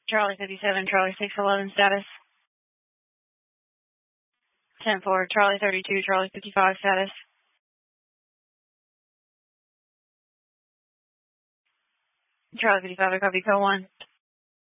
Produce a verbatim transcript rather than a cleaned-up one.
Charlie fifty-seven, Charlie six eleven status. ten four, Charlie thirty-two, Charlie fifty-five status. Charlie fifty-five, I copy code one.